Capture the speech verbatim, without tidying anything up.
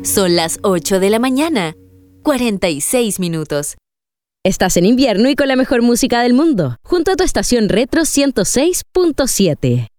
Son las ocho de la mañana, cuarenta y seis minutos. Estás en invierno y con la mejor música del mundo, junto a tu estación Retro ciento seis punto siete.